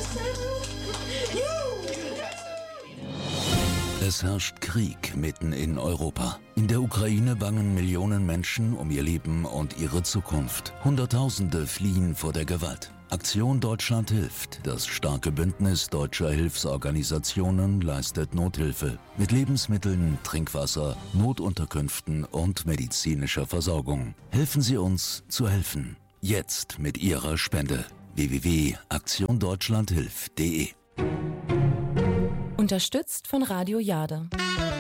Es herrscht Krieg mitten in Europa. In der Ukraine bangen Millionen Menschen um ihr Leben und ihre Zukunft. Hunderttausende fliehen vor der Gewalt. Aktion Deutschland hilft. Das starke Bündnis deutscher Hilfsorganisationen leistet Nothilfe mit Lebensmitteln, Trinkwasser, Notunterkünften und medizinischer Versorgung. Helfen Sie uns zu helfen. Jetzt mit Ihrer Spende. www.aktiondeutschlandhilft.de. Unterstützt von Radio Jade.